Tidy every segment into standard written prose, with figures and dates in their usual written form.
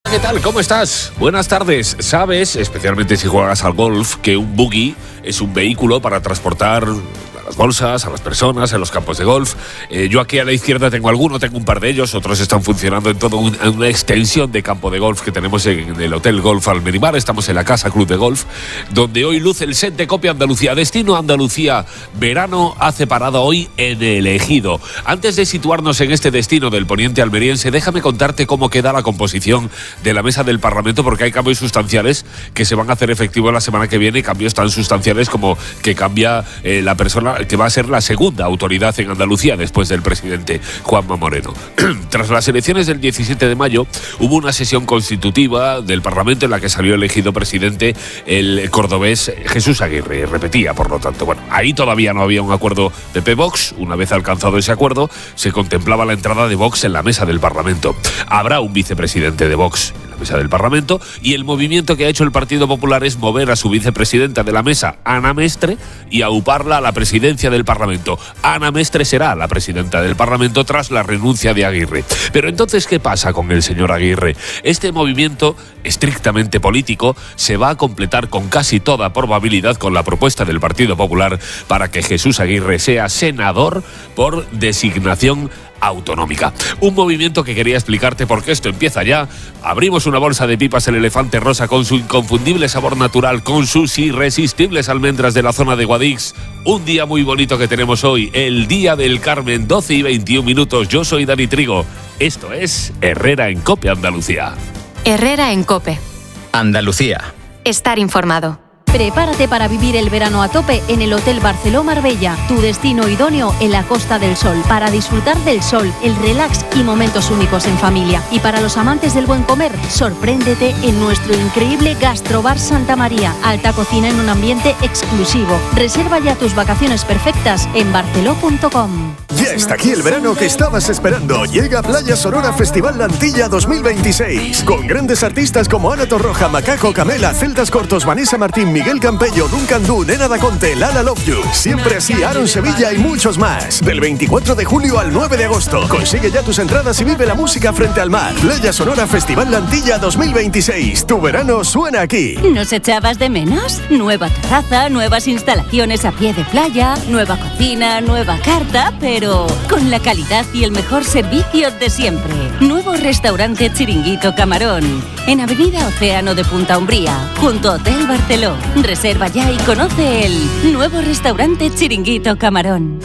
¿Qué tal? ¿Cómo estás? Buenas tardes. Sabes, especialmente si juegas al golf, que un buggy es un vehículo para transportar a las bolsas, a las personas, en los campos de golf. Yo aquí a la izquierda tengo un par de ellos, otros están funcionando en toda una extensión de campo de golf que tenemos en el Hotel Golf Almerimar. Estamos en la Casa Club de Golf, donde hoy luce el set de Copia Andalucía. Destino Andalucía Verano hace parada hoy en El Ejido. Antes de situarnos en este destino del poniente almeriense, déjame contarte cómo queda la composición de la mesa del Parlamento, porque hay cambios sustanciales que se van a hacer efectivos la semana que viene, cambios tan sustanciales como que cambia la persona que va a ser la segunda autoridad en Andalucía después del presidente Juanma Moreno. Tras las elecciones del 17 de mayo hubo una sesión constitutiva del Parlamento en la que salió elegido presidente el cordobés Jesús Aguirre. Repetía, por lo tanto. Bueno, ahí todavía no había un acuerdo PP-Vox. Una vez alcanzado ese acuerdo, se contemplaba la entrada de Vox en la mesa del Parlamento. Habrá un vicepresidente de Vox en la mesa del Parlamento, y el movimiento que ha hecho el Partido Popular es mover a su vicepresidenta de la mesa, Ana Mestre, y auparla a la presidencia del Parlamento. Ana Mestre será la presidenta del Parlamento tras la renuncia de Aguirre. Pero entonces, ¿qué pasa con el señor Aguirre? Este movimiento estrictamente político se va a completar con casi toda probabilidad con la propuesta del Partido Popular para que Jesús Aguirre sea senador por designación autonómica. Un movimiento que quería explicarte porque esto empieza ya. Abrimos una bolsa de pipas El Elefante Rosa con su inconfundible sabor natural, con sus irresistibles almendras de la zona de Guadix. Un día muy bonito que tenemos hoy, el Día del Carmen, 12:21. Yo soy Dani Trigo. Esto es Herrera en Cope Andalucía. Herrera en Cope Andalucía. Estar informado. Prepárate para vivir el verano a tope en el Hotel Barceló Marbella, tu destino idóneo en la Costa del Sol, para disfrutar del sol, el relax y momentos únicos en familia. Y para los amantes del buen comer, sorpréndete en nuestro increíble Gastrobar Santa María, alta cocina en un ambiente exclusivo. Reserva ya tus vacaciones perfectas en barceló.com. Ya está aquí el verano que estabas esperando. Llega Playa Sonora Festival La Antilla 2026, con grandes artistas como Ana Torroja, Macaco, Camela, Celtas Cortos, Vanessa Martín, Miguel Campello, Duncan Du, Nena Daconte, Lala Love You, Siempre Así, Aaron Sevilla y muchos más. Del 24 de julio al 9 de agosto. Consigue ya tus entradas y vive la música frente al mar. Playa Sonora Festival La Antilla 2026. Tu verano suena aquí. ¿Nos echabas de menos? Nueva terraza, nuevas instalaciones a pie de playa, nueva cocina, nueva carta, pero con la calidad y el mejor servicio de siempre. Nuevo restaurante Chiringuito Camarón, en Avenida Océano de Punta Umbría, junto a Hotel Barceló. Reserva ya y conoce el nuevo restaurante Chiringuito Camarón.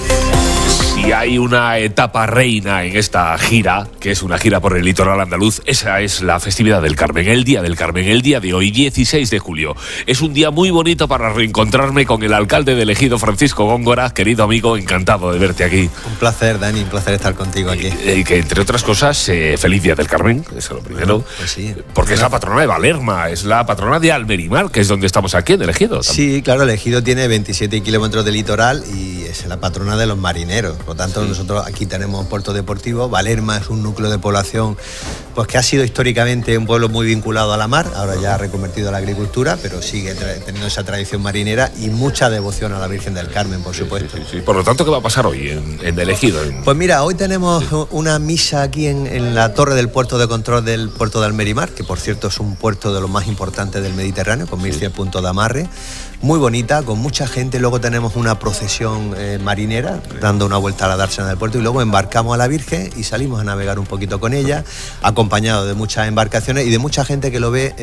Si hay una etapa reina en esta gira, que es una gira por el litoral andaluz, esa es la festividad del Carmen, el Día del Carmen, el día de hoy, 16 de julio. Es un día muy bonito para reencontrarme con el alcalde de El Ejido, Francisco Góngora. Querido amigo, encantado de verte aquí. Un placer, Dani, un placer estar contigo aquí. Que entre otras cosas, feliz Día del Carmen, eso es lo primero. Bueno, pues sí. Porque es la patrona de Valerma, es la patrona de Almerimar, que es donde estamos aquí en El Ejido. Sí, claro, El Ejido tiene 27 kilómetros de litoral y es la patrona de los marineros. Por lo tanto, sí, nosotros aquí tenemos un puerto deportivo. Valerma es un núcleo de población pues que ha sido históricamente un pueblo muy vinculado a la mar, ahora ya reconvertido a la agricultura, pero sigue teniendo esa tradición marinera y mucha devoción a la Virgen del Carmen, por supuesto. Sí. Por lo tanto, ¿qué va a pasar hoy en El Ejido? Pues mira, hoy tenemos una misa aquí en la torre del puerto de control del puerto de Almerimar, que por cierto es un puerto de los más importantes del Mediterráneo, con 1100 puntos de amarre. Muy bonita, con mucha gente. Luego tenemos una procesión marinera dando una vuelta a la dársena del puerto y luego embarcamos a la Virgen y salimos a navegar un poquito con ella, acompañado de muchas embarcaciones y de mucha gente que lo ve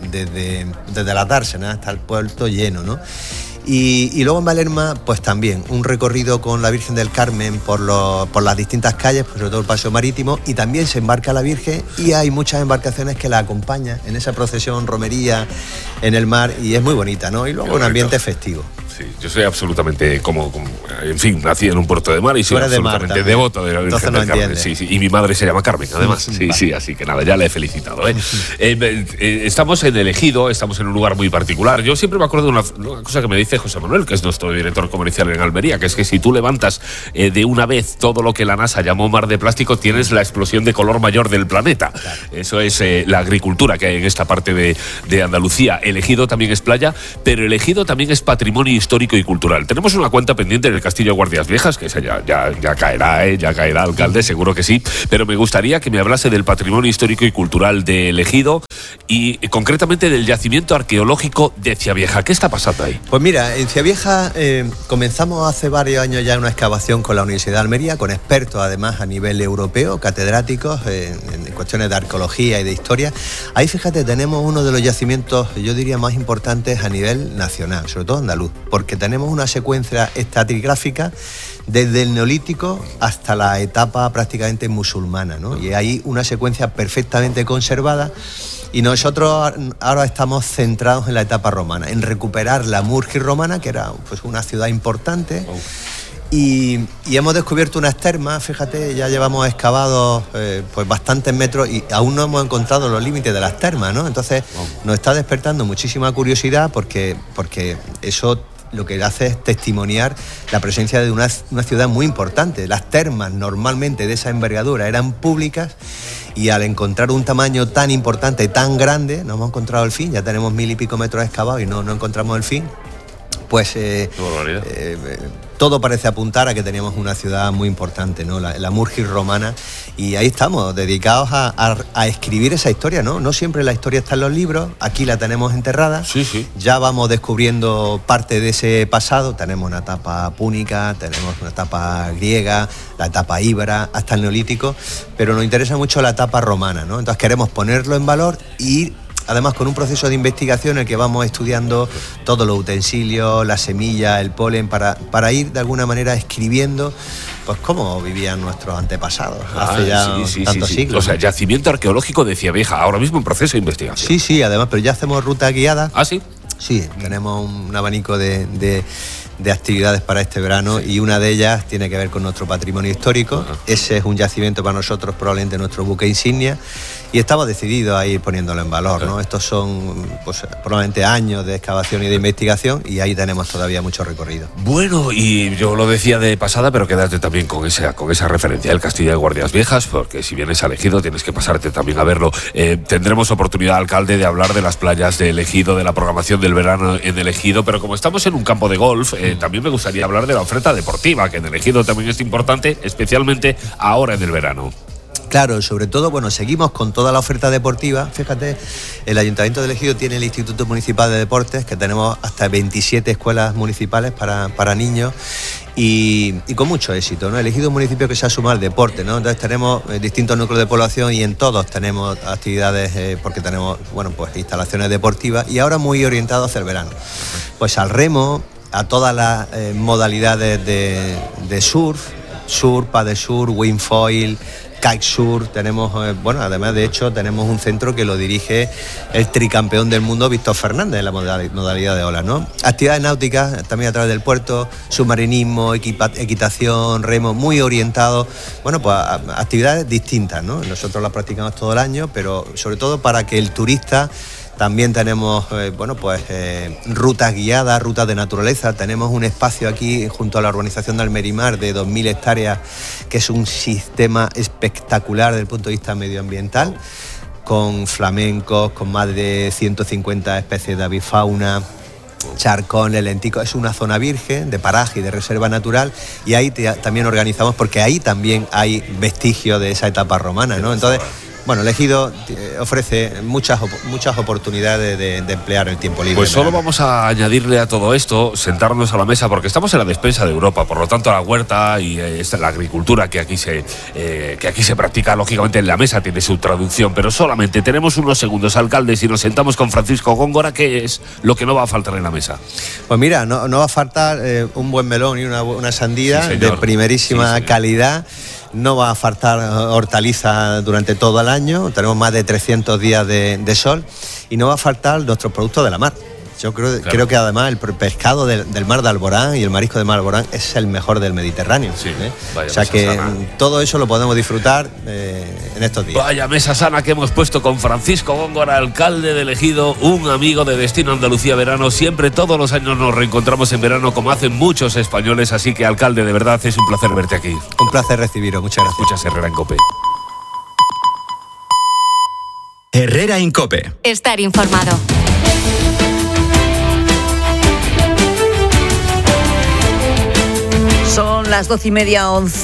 desde la dársena hasta el puerto lleno, ¿no? Y luego en Valerma, pues también un recorrido con la Virgen del Carmen por las distintas calles, pues sobre todo el paseo marítimo, y también se embarca la Virgen y hay muchas embarcaciones que la acompañan en esa procesión, romería en el mar, y es muy bonita, ¿no? Y luego un ambiente festivo. Sí, yo soy absolutamente en fin, nací en un puerto de mar y soy absolutamente devoto de la Virgen del Carmen. Sí, y mi madre se llama Carmen, además. Sí, así que nada, ya le he felicitado. Estamos en El Ejido, estamos en un lugar muy particular. Yo siempre me acuerdo de una cosa que me dice José Manuel, que es nuestro director comercial en Almería, que es que si tú levantas de una vez todo lo que la NASA llamó mar de plástico, tienes la explosión de color mayor del planeta. Claro. Eso es la agricultura que hay en esta parte de Andalucía. El Ejido también es playa, pero El Ejido también es patrimonio histórico histórico y cultural. Tenemos una cuenta pendiente en el Castillo de Guardias Viejas, que esa ya caerá, ya caerá, alcalde, seguro que sí, pero me gustaría que me hablase del patrimonio histórico y cultural de El Ejido y concretamente del yacimiento arqueológico de Ciavieja. ¿Qué está pasando ahí? Pues mira, en Ciavieja comenzamos hace varios años ya una excavación con la Universidad de Almería, con expertos además a nivel europeo, catedráticos en cuestiones de arqueología y de historia. Ahí, fíjate, tenemos uno de los yacimientos, yo diría, más importantes a nivel nacional, sobre todo andaluz, porque tenemos una secuencia estratigráfica desde el Neolítico hasta la etapa prácticamente musulmana, ¿no? Y hay una secuencia perfectamente conservada. Y nosotros ahora estamos centrados en la etapa romana, en recuperar la Murgi romana, que era pues una ciudad importante. Y hemos descubierto unas termas, fíjate, ya llevamos excavados pues bastantes metros y aún no hemos encontrado los límites de las termas, ¿no? Entonces nos está despertando muchísima curiosidad porque eso lo que hace es testimoniar la presencia de una ciudad muy importante. Las termas normalmente de esa envergadura eran públicas y al encontrar un tamaño tan importante, tan grande, no hemos encontrado el fin, ya tenemos 1000 y pico metros excavados y no encontramos el fin. Pues todo parece apuntar a que teníamos una ciudad muy importante, ¿no? La Murgi romana, y ahí estamos, dedicados a escribir esa historia, ¿no? No siempre la historia está en los libros, aquí la tenemos enterrada, sí. Ya vamos descubriendo parte de ese pasado, tenemos una etapa púnica, tenemos una etapa griega, la etapa íbera, hasta el Neolítico, pero nos interesa mucho la etapa romana, ¿no? Entonces queremos ponerlo en valor y además con un proceso de investigación en el que vamos estudiando todos los utensilios, la semilla, el polen, para ir de alguna manera escribiendo pues cómo vivían nuestros antepasados hace ya tantos siglos. O sea, yacimiento arqueológico de Ciavieja, ahora mismo en proceso de investigación. Sí, además, pero ya hacemos ruta guiada. ¿Ah, sí? Sí, tenemos un abanico de actividades para este verano y una de ellas tiene que ver con nuestro patrimonio histórico. Ese es un yacimiento para nosotros, probablemente nuestro buque insignia, y estamos decididos a ir poniéndolo en valor, ¿no? Estos son pues, probablemente años de excavación y de investigación y ahí tenemos todavía mucho recorrido. Bueno, y yo lo decía de pasada, pero quédate también con esa referencia, el Castillo de Guardias Viejas, porque si vienes a El Ejido tienes que pasarte también a verlo. Tendremos oportunidad, alcalde, de hablar de las playas de El Ejido, de la programación del verano en El Ejido, pero como estamos en un campo de golf, también me gustaría hablar de la oferta deportiva, que en El Ejido también es importante, especialmente ahora en el verano. Claro, sobre todo, bueno, seguimos con toda la oferta deportiva. Fíjate, el Ayuntamiento de El Ejido tiene el Instituto Municipal de Deportes, que tenemos hasta 27 escuelas municipales para niños y con mucho éxito, ¿no? El Ejido es un municipio que se ha sumado al deporte, ¿no? Entonces tenemos distintos núcleos de población y en todos tenemos actividades porque tenemos, bueno, pues instalaciones deportivas y ahora muy orientados hacia el verano. Pues al remo, a todas las modalidades de surf, paddle surf, wingfoil, kitesurf, tenemos, además de hecho tenemos un centro que lo dirige el tricampeón del mundo Víctor Fernández en la modalidad de olas, ¿no? Actividades náuticas también a través del puerto, submarinismo, equitación, remo, muy orientados, pues a actividades distintas, ¿no? Nosotros las practicamos todo el año, pero sobre todo para que el turista. También tenemos rutas guiadas, rutas de naturaleza. Tenemos un espacio aquí junto a la urbanización de Almerimar de 2.000 hectáreas, que es un sistema espectacular desde el punto de vista medioambiental, con flamencos, con más de 150 especies de avifauna, charcones, lenticos. Es una zona virgen de paraje y de reserva natural y ahí también organizamos, porque ahí también hay vestigios de esa etapa romana, ¿no? Entonces, bueno, El Ejido ofrece muchas oportunidades de emplear el tiempo libre. Pues solo vamos a añadirle a todo esto, sentarnos a la mesa, porque estamos en la despensa de Europa, por lo tanto la huerta y la agricultura que aquí se practica, lógicamente en la mesa tiene su traducción, pero solamente tenemos unos segundos, alcalde, si nos sentamos con Francisco Góngora, ¿qué es lo que no va a faltar en la mesa? Pues mira, no va a faltar un buen melón y una sandía de primerísima calidad. No va a faltar hortalizas durante todo el año, tenemos más de 300 días de sol y no va a faltar nuestros productos de la mar. Yo creo que además el pescado del mar de Alborán y el marisco del mar de Alborán es el mejor del Mediterráneo. Sí, o sea que todo eso lo podemos disfrutar en estos días. Vaya mesa sana que hemos puesto con Francisco Góngora, alcalde de El Ejido, un amigo de Destino Andalucía Verano. Siempre, todos los años nos reencontramos en verano, como hacen muchos españoles. Así que, alcalde, de verdad es un placer verte aquí. Un placer recibiros, muchas gracias. Escuchas Herrera en COPE. Herrera en COPE. Estar informado. Son las 12:30,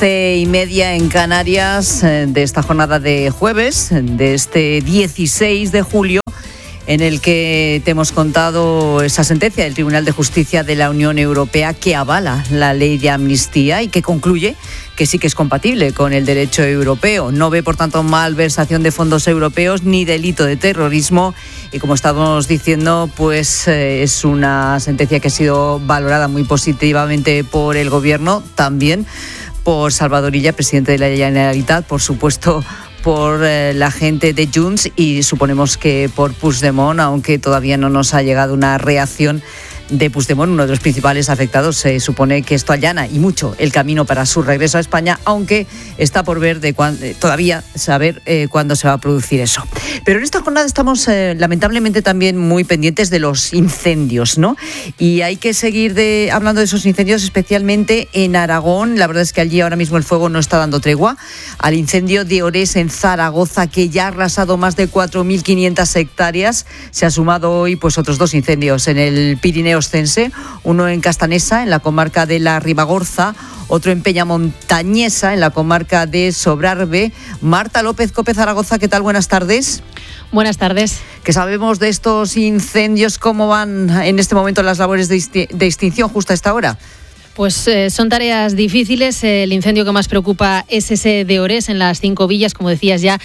11:30 en Canarias de esta jornada de jueves, de este 16 de julio, en el que te hemos contado esa sentencia del Tribunal de Justicia de la Unión Europea que avala la ley de amnistía y que concluye que sí que es compatible con el derecho europeo. No ve, por tanto, malversación de fondos europeos ni delito de terrorismo. Y como estamos diciendo, pues es una sentencia que ha sido valorada muy positivamente por el Gobierno, también por Salvador Illa, presidente de la Generalitat, por supuesto por la gente de Junts y suponemos que por Puigdemont, aunque todavía no nos ha llegado una reacción de Puigdemont, uno de los principales afectados. Se supone que esto allana y mucho el camino para su regreso a España, aunque está por ver todavía saber cuándo se va a producir eso. Pero en esta jornada estamos lamentablemente también muy pendientes de los incendios, ¿no? Y hay que seguir hablando de esos incendios, especialmente en Aragón. La verdad es que allí ahora mismo el fuego no está dando tregua. Al incendio de Orés en Zaragoza, que ya ha arrasado más de 4.500 hectáreas, se ha sumado hoy pues otros 2 incendios en el Pirineo Ostense, uno en Castanesa, en la comarca de la Ribagorza, otro en Peñamontañesa, en la comarca de Sobrarbe. Marta López, COPE Zaragoza, ¿qué tal? Buenas tardes. Buenas tardes. ¿Qué sabemos de estos incendios? ¿Cómo van en este momento las labores de extinción justo a esta hora? Pues son tareas difíciles. El incendio que más preocupa es ese de Orés, en las 5 villas. Como decías, ya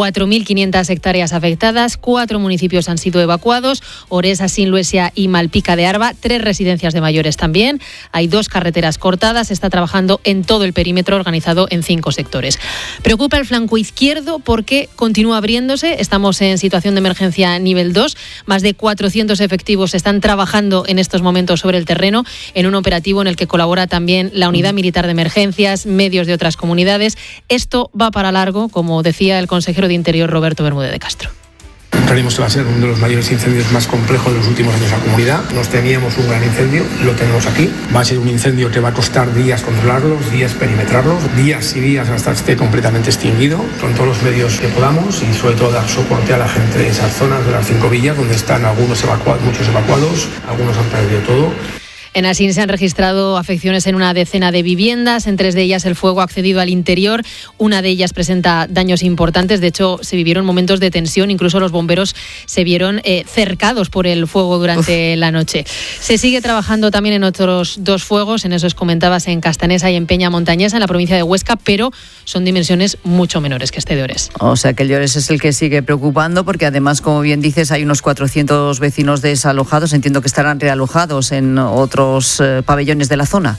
4.500 hectáreas afectadas. 4 municipios han sido evacuados: Orés, Asín, Luesia y Malpica de Arba. 3 residencias de mayores también. Hay 2 carreteras cortadas. Se está trabajando en todo el perímetro, organizado en 5 sectores. Preocupa el flanco izquierdo porque continúa abriéndose. Estamos en situación de emergencia nivel 2. Más de 400 efectivos están trabajando en estos momentos sobre el terreno en un operativo en el que colabora también la Unidad Militar de Emergencias, medios de otras comunidades. Esto va para largo, como decía el consejero de Interior, Roberto Bermúdez de Castro. Creemos que va a ser uno de los mayores incendios más complejos de los últimos años en la comunidad. Nos temíamos un gran incendio, lo tenemos aquí. Va a ser un incendio que va a costar días controlarlos, días perimetrarlos, días y días hasta que esté completamente extinguido, con todos los medios que podamos, y sobre todo dar soporte a la gente de esas zonas de las 5 villas donde están algunos evacuados, muchos evacuados, algunos han perdido todo. En Asín se han registrado afecciones en una decena de viviendas. En 3 de ellas el fuego ha accedido al interior. Una de ellas presenta daños importantes. De hecho, se vivieron momentos de tensión. Incluso los bomberos se vieron cercados por el fuego durante la noche. Se sigue trabajando también en otros 2 fuegos. En esos comentabas, en Castanesa y en Peñamontañesa, en la provincia de Huesca, pero son dimensiones mucho menores que este de Orés. O sea que el de Orés es el que sigue preocupando, porque además, como bien dices, hay unos 400 vecinos desalojados. Entiendo que estarán realojados en otros pabellones de la zona.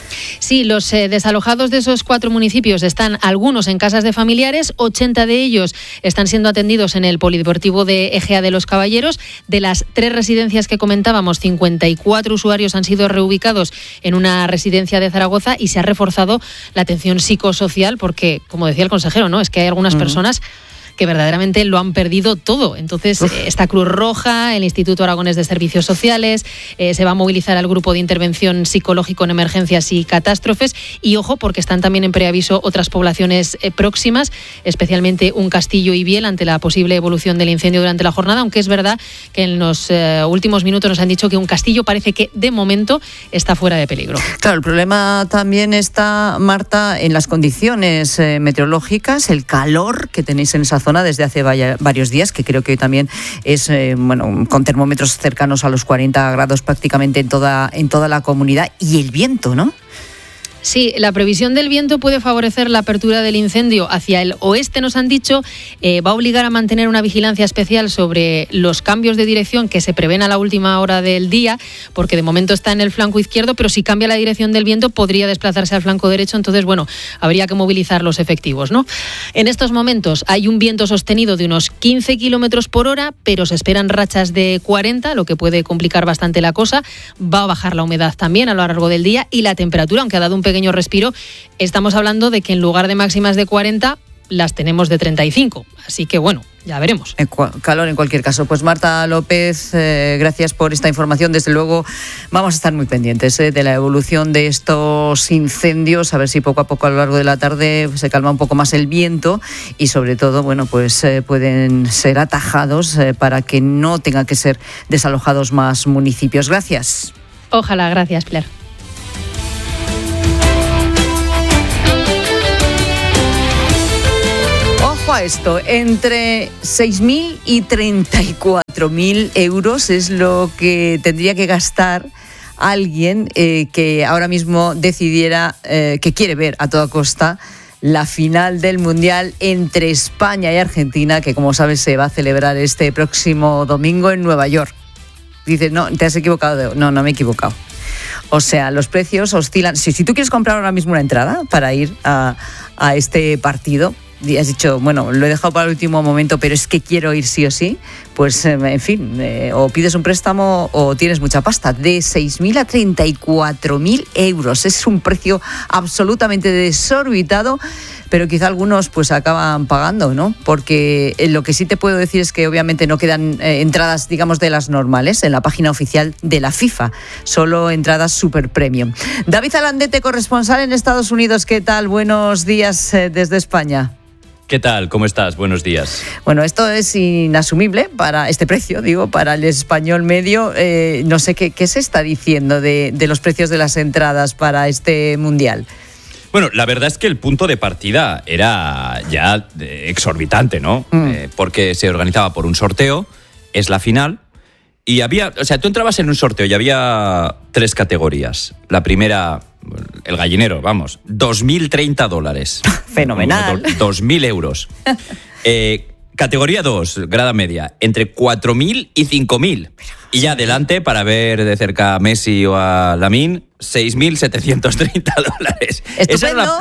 Sí, los desalojados de esos 4 municipios están algunos en casas de familiares, 80 de ellos están siendo atendidos en el Polideportivo de Ejea de los Caballeros. De las 3 residencias que comentábamos, 54 usuarios han sido reubicados en una residencia de Zaragoza y se ha reforzado la atención psicosocial porque, como decía el consejero, ¿no? Es que hay algunas personas que verdaderamente lo han perdido todo. Entonces, esta Cruz Roja, el Instituto Aragonés de Servicios Sociales, se va a movilizar al grupo de intervención psicológico en emergencias y catástrofes. Y ojo, porque están también en preaviso otras poblaciones próximas, especialmente un Castillo y Biel, ante la posible evolución del incendio durante la jornada, aunque es verdad que en los últimos minutos nos han dicho que un Castillo parece que de momento está fuera de peligro. Claro, el problema también está, Marta, en las condiciones meteorológicas, el calor que tenéis en esa zona desde hace varios días, que creo que hoy también es con termómetros cercanos a los 40 grados prácticamente en toda la comunidad, y el viento, ¿no? Sí, la previsión del viento puede favorecer la apertura del incendio hacia el oeste, nos han dicho. Va a obligar a mantener una vigilancia especial sobre los cambios de dirección que se prevén a la última hora del día, porque de momento está en el flanco izquierdo, pero si cambia la dirección del viento podría desplazarse al flanco derecho. Entonces, bueno, habría que movilizar los efectivos, ¿no? En estos momentos hay un viento sostenido de unos 15 kilómetros por hora, pero se esperan rachas de 40, lo que puede complicar bastante la cosa. Va a bajar la humedad también a lo largo del día, y la temperatura, aunque ha dado un pequeño respiro, estamos hablando de que en lugar de máximas de 40 las tenemos de 35, así que bueno, ya veremos. Calor en cualquier caso. Pues Marta López, gracias por esta información. Desde luego vamos a estar muy pendientes de la evolución de estos incendios, a ver si poco a poco a lo largo de la tarde se calma un poco más el viento y sobre todo, bueno, pues pueden ser atajados para que no tengan que ser desalojados más municipios. Gracias. Ojalá, gracias, Pilar. Ojo a esto, entre 6.000 y 34.000 euros es lo que tendría que gastar alguien que ahora mismo decidiera que quiere ver a toda costa la final del Mundial entre España y Argentina, que como sabes se va a celebrar este próximo domingo en Nueva York. Dices, no, te has equivocado. No me he equivocado. O sea, los precios oscilan. Si tú quieres comprar ahora mismo una entrada para ir a este partido, y has dicho, bueno, lo he dejado para el último momento, pero es que quiero ir sí o sí, pues en fin, o pides un préstamo o tienes mucha pasta. De 6.000 a 34.000 euros. Es un precio absolutamente desorbitado, pero quizá algunos pues acaban pagando, ¿no? Porque lo que sí te puedo decir es que obviamente no quedan entradas, digamos, de las normales en la página oficial de la FIFA, solo entradas super premium. David Alandete, corresponsal en Estados Unidos, ¿qué tal? Buenos días desde España. ¿Qué tal? ¿Cómo estás? Buenos días. Bueno, esto es inasumible para este precio, digo, para el español medio. No sé qué se está diciendo de los precios de las entradas para este Mundial. Bueno, la verdad es que el punto de partida era ya exorbitante, ¿no? Porque se organizaba por un sorteo, es la final, y tú entrabas en un sorteo y había 3 categorías. La primera, el gallinero, vamos, $2.030. Fenomenal. 2.000 euros. Categoría 2, grada media, entre 4.000 y 5.000. Y ya adelante, para ver de cerca a Messi o a Lamine, $6.730. Ese era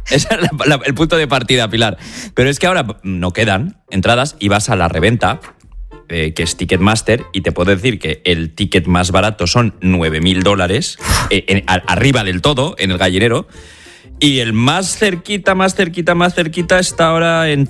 el punto de partida, Pilar. Pero es que ahora no quedan entradas y vas a la reventa, que es Ticketmaster, y te puedo decir que el ticket más barato son $9.000, arriba del todo, en el gallinero, y el más cerquita está ahora en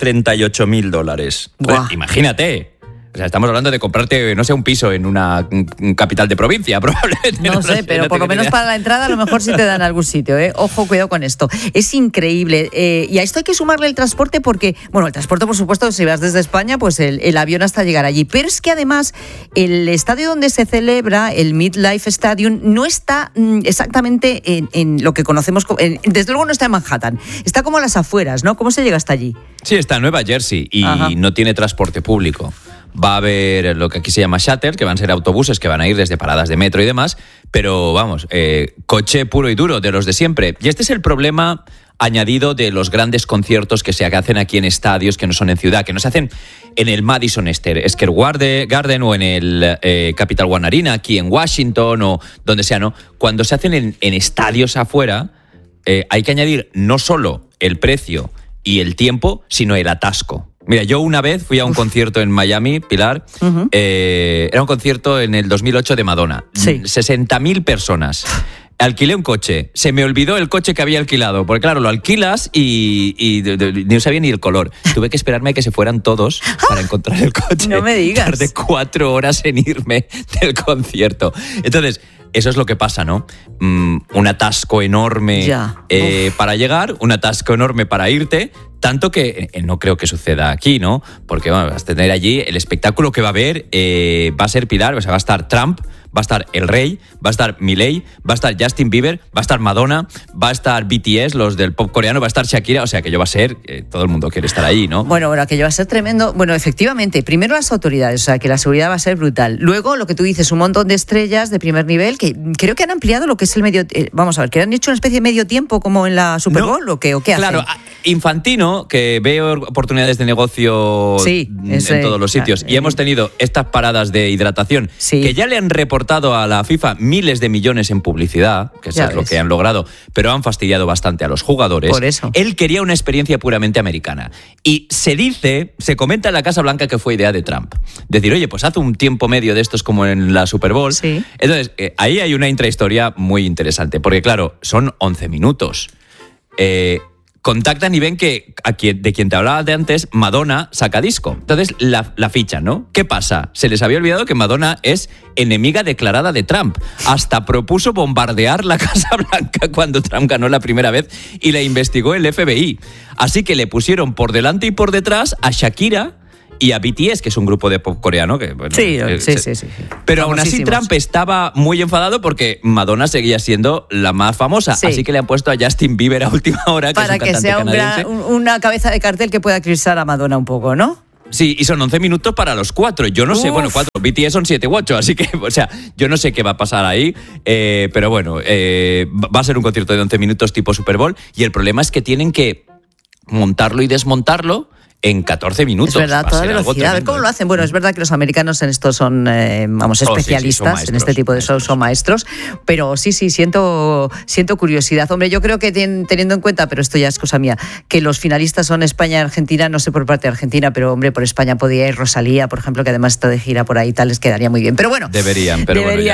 $38.000. Pues, imagínate. O sea, estamos hablando de comprarte, no sé, un piso en una capital de provincia, probablemente. No sé, pero por lo menos para la entrada a lo mejor sí te dan algún sitio, ¿eh? Ojo, cuidado con esto. Es increíble. Y a esto hay que sumarle el transporte porque, bueno, el transporte, por supuesto, si vas desde España, pues el avión hasta llegar allí. Pero es que además el estadio donde se celebra, el MetLife Stadium, no está exactamente en lo que conocemos, desde luego no está en Manhattan. Está como a las afueras, ¿no? ¿Cómo se llega hasta allí? Sí, está en Nueva Jersey y no tiene transporte público. Va a haber lo que aquí se llama shuttle, que van a ser autobuses que van a ir desde paradas de metro y demás, pero vamos, coche puro y duro, de los de siempre. Y este es el problema añadido de los grandes conciertos que se hacen aquí en estadios que no son en ciudad, que no se hacen en el Madison Square Garden o en el Capital One Arena, aquí en Washington o donde sea, ¿no? Cuando se hacen en estadios afuera, hay que añadir no solo el precio y el tiempo, sino el atasco. Mira, yo una vez fui a un concierto en Miami, Pilar, era un concierto en el 2008 de Madonna, 60.000 personas. Alquilé un coche, se me olvidó el coche que había alquilado, porque claro, lo alquilas y no sabía ni el color. Tuve que esperarme a que se fueran todos para encontrar el coche. No me digas. Tardé 4 horas en irme del concierto. Entonces, eso es lo que pasa, ¿no? Un atasco enorme para llegar, un atasco enorme para irte, tanto que no creo que suceda aquí, ¿no? Porque bueno, vas a tener allí el espectáculo que va a haber, va a ser Pilar, o sea, va a estar Trump, va a estar El Rey, va a estar Milei, va a estar Justin Bieber, va a estar Madonna, va a estar BTS, los del pop coreano, va a estar Shakira, o sea, que yo va a ser, todo el mundo quiere estar ahí, ¿no? Bueno, aquello va a ser tremendo. Bueno, efectivamente, primero las autoridades, o sea, que la seguridad va a ser brutal. Luego, lo que tú dices, un montón de estrellas de primer nivel, que creo que han ampliado lo que es el medio... vamos a ver, que han hecho una especie de medio tiempo como en la Super Bowl, ¿o qué hacen? Claro, Infantino, que veo oportunidades de negocio en todos los sitios, y hemos tenido estas paradas de hidratación, que ya le han reportado a la FIFA miles de millones en publicidad, que eso es lo que han logrado, pero han fastidiado bastante a los jugadores. Por eso. Él quería una experiencia puramente americana. Y se comenta en la Casa Blanca que fue idea de Trump. Decir, oye, pues haz un tiempo medio de estos como en la Super Bowl. Sí. Entonces, ahí hay una intrahistoria muy interesante, porque claro, son 11 minutos. Contactan y ven que de quien te hablaba de antes, Madonna saca disco. Entonces la fichan, ¿no? ¿Qué pasa? Se les había olvidado que Madonna es enemiga declarada de Trump. Hasta propuso bombardear la Casa Blanca cuando Trump ganó la primera vez y la investigó el FBI. Así que le pusieron por delante y por detrás a Shakira y a BTS, que es un grupo de pop coreano. Que, bueno, sí. Pero aún así Trump estaba muy enfadado porque Madonna seguía siendo la más famosa. Sí. Así que le han puesto a Justin Bieber a última hora, que para es un cantante sea canadiense. Una cabeza de cartel que pueda eclipsar a Madonna un poco, ¿no? Sí, y son 11 minutos para los 4. Yo no sé, bueno, 4. BTS son 7 u 8, así que, o sea, yo no sé qué va a pasar ahí. Pero bueno, va a ser un concierto de 11 minutos tipo Super Bowl. Y el problema es que tienen que montarlo y desmontarlo en 14 minutos. Es verdad, toda velocidad. A ver cómo lo hacen. Bueno, es verdad que los americanos en esto son, especialistas, sí, en este tipo de shows son maestros, pero sí, siento curiosidad. Hombre, yo creo que teniendo en cuenta, pero esto ya es cosa mía, que los finalistas son España y Argentina, no sé por parte de Argentina, pero hombre, por España podía ir Rosalía, por ejemplo, que además está de gira por ahí y tal, les quedaría muy bien. Pero bueno. Debería.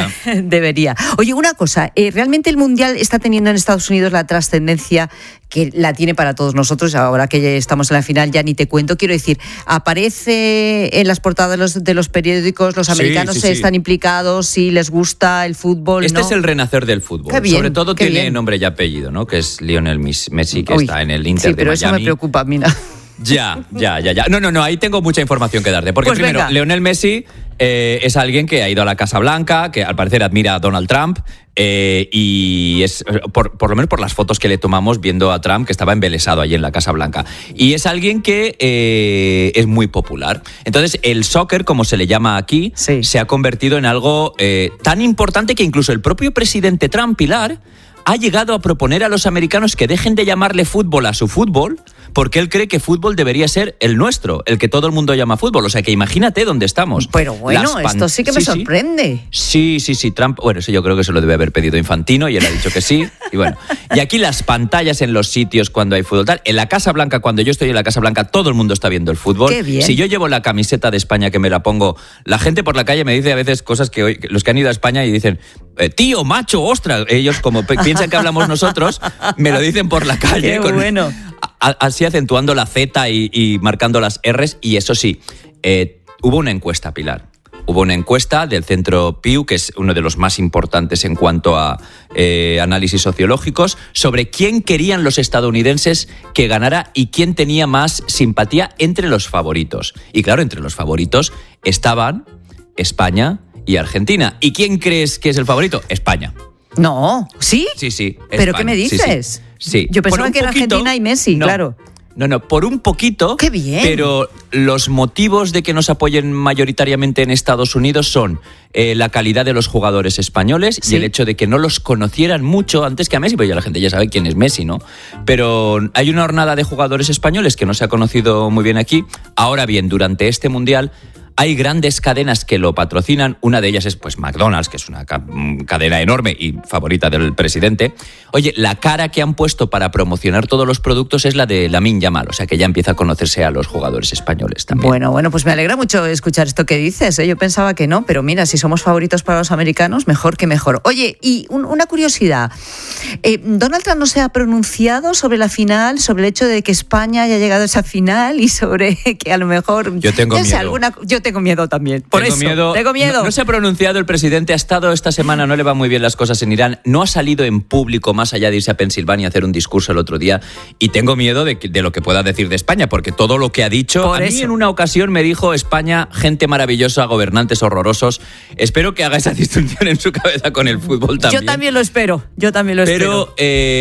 Oye, una cosa, ¿realmente el Mundial está teniendo en Estados Unidos la trascendencia que la tiene para todos nosotros? Ahora que estamos en la final, ya ni te cuento. Quiero decir, aparece en las portadas de los periódicos, los americanos están implicados, sí les gusta el fútbol. Este ¿no? es el renacer del fútbol. Qué bien, sobre todo qué tiene bien. nombre y apellido, ¿no? Que es Lionel Messi, que está en el Inter de Miami. Sí, pero eso me preocupa, mira. Ya. No, ahí tengo mucha información que darte. Porque pues primero, venga. Lionel Messi es alguien que ha ido a la Casa Blanca, que al parecer admira a Donald Trump, y es, por lo menos por las fotos que le tomamos viendo a Trump, que estaba embelesado allí en la Casa Blanca. Y es alguien que es muy popular. Entonces, el soccer, como se le llama aquí, se ha convertido en algo tan importante que incluso el propio presidente Trump, Pilar, ha llegado a proponer a los americanos que dejen de llamarle fútbol a su fútbol, porque él cree que fútbol debería ser el nuestro, el que todo el mundo llama fútbol. O sea, que imagínate dónde estamos. Pero bueno, esto sí que me sorprende. Sí, Trump, bueno, eso yo creo que se lo debe haber pedido Infantino y él ha dicho que sí. Y bueno, y aquí las pantallas en los sitios cuando hay fútbol tal. En la Casa Blanca, cuando yo estoy en la Casa Blanca, todo el mundo está viendo el fútbol. Qué bien. Si yo llevo la camiseta de España que me la pongo, la gente por la calle me dice a veces cosas que los que han ido a España y dicen, tío, macho, ostras. Ellos como piensan que hablamos nosotros, me lo dicen por la calle. Qué bueno. Así acentuando la Z y marcando las R's. Y eso sí, hubo una encuesta, Pilar. Hubo una encuesta del Centro Pew, que es uno de los más importantes en cuanto a análisis sociológicos, sobre quién querían los estadounidenses que ganara y quién tenía más simpatía entre los favoritos. Y claro, entre los favoritos estaban España y Argentina. ¿Y quién crees que es el favorito? España. No, ¿sí? Sí. ¿Pero España. qué me dices? Sí. Yo pensaba que era Argentina y Messi, no, claro. No, por un poquito. ¡Qué bien! Pero los motivos de que nos apoyen mayoritariamente en Estados Unidos son la calidad de los jugadores españoles y el hecho de que no los conocieran mucho antes que a Messi, pues ya la gente ya sabe quién es Messi, ¿no? Pero hay una hornada de jugadores españoles que no se ha conocido muy bien aquí. Ahora bien, durante este Mundial hay grandes cadenas que lo patrocinan. Una de ellas es pues McDonald's, que es una cadena enorme y favorita del presidente. Oye, la cara que han puesto para promocionar todos los productos es la de Lamine Yamal, o sea que ya empieza a conocerse a los jugadores españoles también. Bueno, pues me alegra mucho escuchar esto que dices, ¿eh? Yo pensaba que no, pero mira, si somos favoritos para los americanos, mejor que mejor. Oye, y una curiosidad, ¿Donald Trump no se ha pronunciado sobre la final, sobre el hecho de que España haya llegado a esa final y sobre que a lo mejor... Yo tengo miedo. Yo tengo miedo también. Tengo miedo. No se ha pronunciado el presidente, ha estado esta semana, no le van muy bien las cosas en Irán, no ha salido en público más allá de irse a Pensilvania a hacer un discurso el otro día y tengo miedo de lo que pueda decir de España, porque todo lo que ha dicho, a mí en una ocasión me dijo España, gente maravillosa, gobernantes horrorosos. Espero que haga esa distinción en su cabeza con el fútbol también. Yo también lo espero. Pero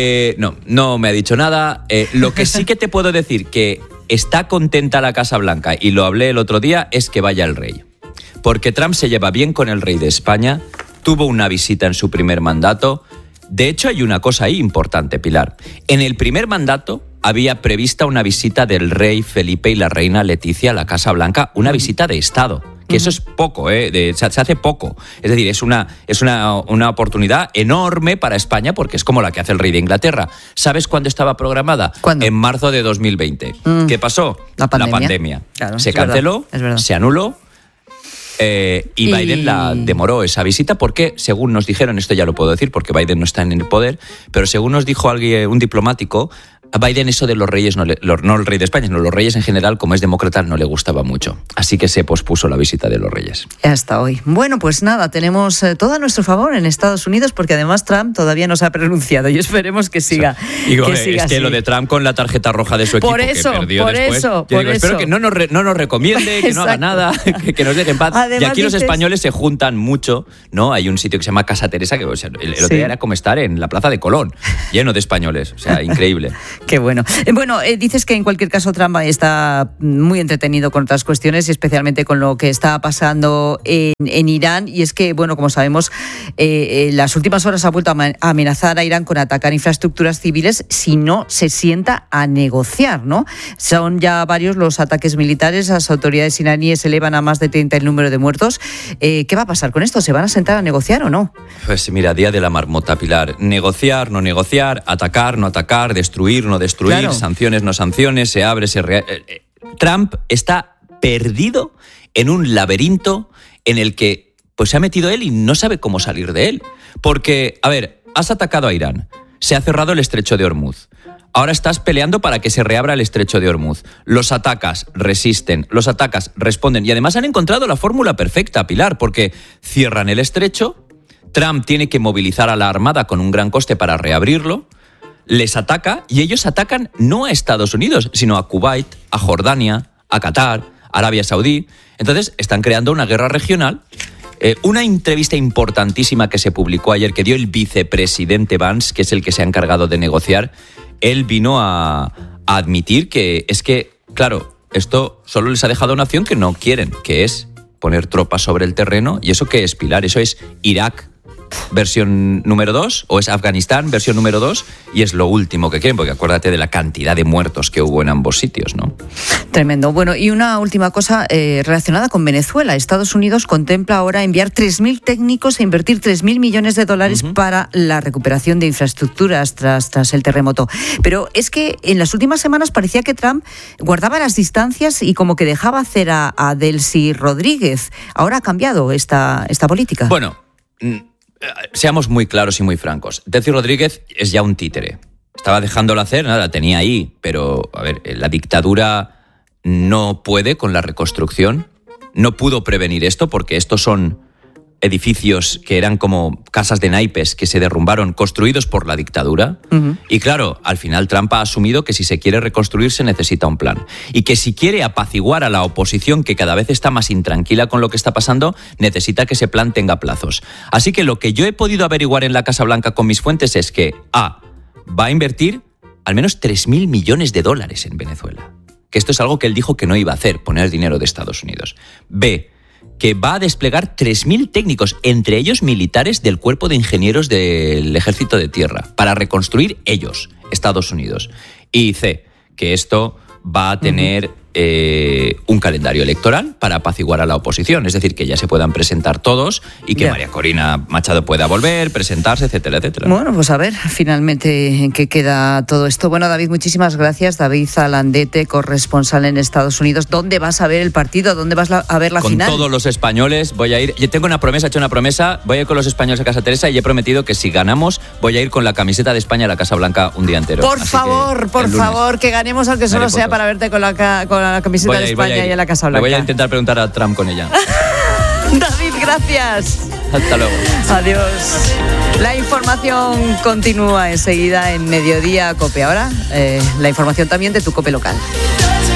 no me ha dicho nada. Lo que sí que te puedo decir que está contenta la Casa Blanca, y lo hablé el otro día, es que vaya el rey. Porque Trump se lleva bien con el rey de España, tuvo una visita en su primer mandato. De hecho, hay una cosa ahí importante, Pilar. En el primer mandato había prevista una visita del rey Felipe y la reina Leticia a la Casa Blanca, una visita de Estado. Que eso es poco, se hace poco. Es decir, es una oportunidad enorme para España, porque es como la que hace el rey de Inglaterra. ¿Sabes cuándo estaba programada? ¿Cuándo? En marzo de 2020. ¿Qué pasó? La pandemia. Claro, se canceló, se anuló. Y Biden la demoró esa visita porque, según nos dijeron, esto ya lo puedo decir porque Biden no está en el poder, pero según nos dijo alguien, un diplomático, A Biden eso de los reyes, no el rey de España, sino los reyes en general, como es demócrata, no le gustaba mucho. Así que se pospuso la visita de los reyes. Hasta hoy. Bueno, pues nada, tenemos todo a nuestro favor en Estados Unidos, porque además Trump todavía no se ha pronunciado y esperemos que siga. Es que lo de Trump con la tarjeta roja de su equipo, que perdió después. Espero que no nos recomiende, que no haga nada, que nos deje en paz. Además, y aquí los españoles se juntan mucho, ¿no? Hay un sitio que se llama Casa Teresa, que el otro día era como estar en la Plaza de Colón, lleno de españoles. O sea, increíble. Qué bueno. Bueno, dices que en cualquier caso Trump está muy entretenido con otras cuestiones y especialmente con lo que está pasando en Irán. Y es que, bueno, como sabemos, en las últimas horas ha vuelto a amenazar a Irán con atacar infraestructuras civiles si no se sienta a negociar, ¿no? Son ya varios los ataques militares. Las autoridades iraníes elevan a más de 30 el número de muertos. ¿Qué va a pasar con esto? ¿Se van a sentar a negociar o no? Pues mira, día de la marmota, Pilar. Negociar, no negociar, atacar, no atacar, destruir, no destruir, claro. Sanciones, no sanciones, se abre, Trump está perdido en un laberinto en el que pues se ha metido él y no sabe cómo salir de él. Porque, a ver, has atacado a Irán, se ha cerrado el estrecho de Hormuz. Ahora estás peleando para que se reabra el estrecho de Hormuz. Los atacas, resisten, los atacas, responden. Y además han encontrado la fórmula perfecta, Pilar, porque cierran el estrecho, Trump tiene que movilizar a la Armada con un gran coste para reabrirlo, les ataca y ellos atacan no a Estados Unidos, sino a Kuwait, a Jordania, a Qatar, a Arabia Saudí. Entonces están creando una guerra regional. Una entrevista importantísima que se publicó ayer, que dio el vicepresidente Vance, que es el que se ha encargado de negociar, él vino a admitir que es que, claro, esto solo les ha dejado una opción que no quieren, que es poner tropas sobre el terreno. ¿Y eso qué es, Pilar? Eso es Irak versión número 2, o es Afganistán versión número 2, y es lo último que quieren, porque acuérdate de la cantidad de muertos que hubo en ambos sitios, ¿no? Tremendo. Bueno, y una última cosa relacionada con Venezuela. Estados Unidos contempla ahora enviar 3.000 técnicos e invertir $3.000 millones para la recuperación de infraestructuras tras el terremoto. Pero es que en las últimas semanas parecía que Trump guardaba las distancias y como que dejaba hacer a Delcy Rodríguez. Ahora ha cambiado esta política. Bueno, seamos muy claros y muy francos. Delcy Rodríguez es ya un títere. Estaba dejándolo hacer, nada, la tenía ahí, pero, a ver, la dictadura no puede con la reconstrucción, no pudo prevenir esto, porque estos son edificios que eran como casas de naipes que se derrumbaron, construidos por la dictadura. Y claro, al final Trump ha asumido que si se quiere reconstruir se necesita un plan. Y que si quiere apaciguar a la oposición, que cada vez está más intranquila con lo que está pasando, necesita que ese plan tenga plazos. Así que lo que yo he podido averiguar en la Casa Blanca con mis fuentes es que va a invertir al menos $3.000 millones en Venezuela. Que esto es algo que él dijo que no iba a hacer, poner dinero de Estados Unidos. B, que va a desplegar 3.000 técnicos, entre ellos militares del Cuerpo de Ingenieros del Ejército de Tierra, para reconstruir ellos, Estados Unidos. Y C, que esto va a tener un calendario electoral para apaciguar a la oposición, es decir, que ya se puedan presentar todos y que María Corina Machado pueda volver, presentarse, etcétera, etcétera. Bueno, pues a ver finalmente en qué queda todo esto. Bueno, David, muchísimas gracias. David Zalandete, corresponsal en Estados Unidos. ¿Dónde vas a ver el partido? ¿Dónde vas a ver la final? Con todos los españoles voy a ir. Yo tengo una promesa, he hecho una promesa, voy a ir con los españoles a Casa Teresa y he prometido que si ganamos voy a ir con la camiseta de España a la Casa Blanca un día entero. Por favor, que ganemos, aunque solo sea para verte con la camiseta de España y en la Casa Blanca. Le voy a intentar preguntar a Trump con ella. David, gracias. Hasta luego. Adiós. La información continúa enseguida en Mediodía Cope. Ahora, la información también de tu Cope local.